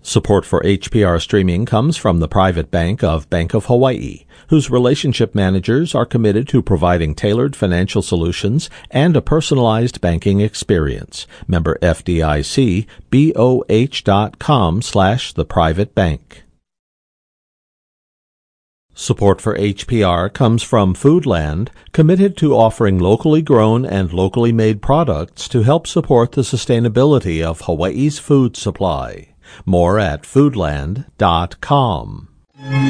Support for HPR streaming comes from the private bank of Bank of Hawaii, whose relationship managers are committed to providing tailored financial solutions and a personalized banking experience. Member FDIC, BOH.com/theprivatebank. Support for HPR comes from Foodland, committed to offering locally grown and locally made products to help support the sustainability of Hawaii's food supply. More at foodland.com.